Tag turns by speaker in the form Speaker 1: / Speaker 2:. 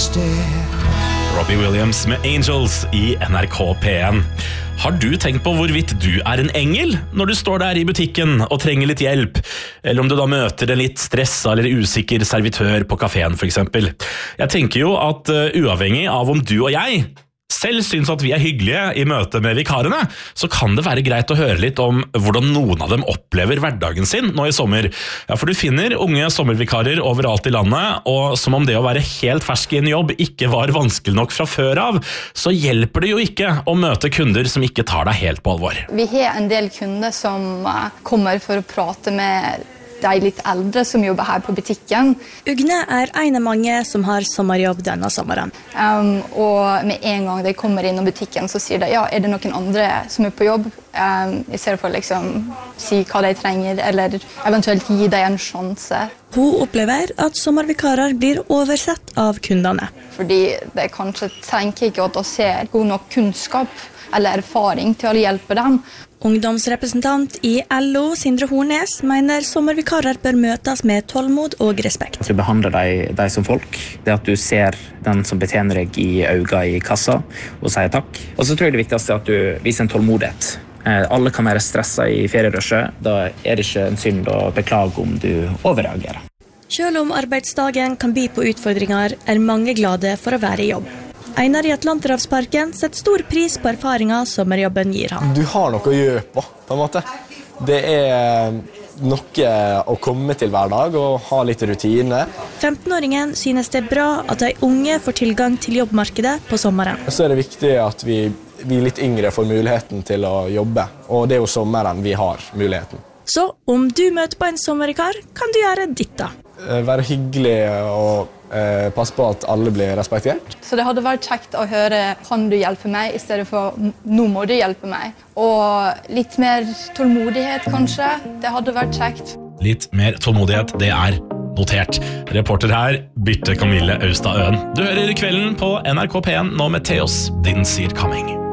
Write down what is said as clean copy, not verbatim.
Speaker 1: instead.
Speaker 2: Robbie Williams med Angels i NRK P1. Har du tenkt på hvorvidt du en engel når du står der i butikken og trenger litt hjelp, eller om du da møter en litt stresset eller usikker servitør på kaféen for eksempel? Jeg tenker jo at uavhengig av om du og jeg selv synes at vi hyggelige i møte med vikarene, så kan det være greit å høre litt om hvordan noen av dem opplever hverdagen sin nå i sommer. Ja, for du finner unge sommervikarer overalt i landet, og som om det å være helt fersk i en jobb ikke var vanskelig nok fra før av, så hjelper det jo ikke å møte kunder som ikke tar deg helt på alvor.
Speaker 3: Vi har en del kunder som kommer for å prate med de litt eldre som jobber her på butikken.
Speaker 4: Ugne en av mange som har sommerjobb denne sommeren.
Speaker 3: Og med en gang de kommer inn i butikken så sier de, ja, det noen andre som på jobb? I stedet for liksom si hva de trenger, eller eventuelt gi dem en sjanse.
Speaker 4: Hun opplever at sommervikarer blir oversett av kundene.
Speaker 3: Fordi de kanskje tenker ikke at de ser god nok kunnskap eller erfaring til å hjelpe dem.
Speaker 4: Ungdomsrepresentant i LO, Sindre Hornes, mener sommervikarer bør møtes med tålmod og respekt.
Speaker 5: At du behandler deg som folk, det at du ser den som betjener deg i øynene i kassa og sier takk. Og så tror jeg det viktigste at du viser en tålmodighet. Alle kan være stresset i ferierushet, da det ikke en synd å beklage om du overreagerer.
Speaker 4: Selv om arbeidsdagen kan by på utfordringer, mange glade for å være i jobb. Einar i Atlanterhavsparken setter stor pris på erfaringen sommerjobben gir han.
Speaker 6: Du har noe å gjøre på en måte. Det noe å komme til hver dag og ha litt rutine.
Speaker 4: 15-åringen synes det bra at de unge får tilgang til jobbmarkedet på sommeren.
Speaker 6: Så det viktig at vi litt yngre får muligheten til å jobbe, og det jo sommeren vi har muligheten.
Speaker 4: Så om du møter på en sommervikar, kan du gjøre ditt da.
Speaker 6: Være hyggelig og passe på at alle blir respektert.
Speaker 3: Så det hadde vært kjekt å høre kan du hjelpe meg i stedet for nå må du hjelpe meg. Og litt mer tålmodighet kanskje, det hadde vært kjekt.
Speaker 2: Litt mer tålmodighet, det notert. Reporter her, Bytte Camille Austad Øen. Du hører Kvelden på NRK P1 nå med Theos, Didn't See It Coming.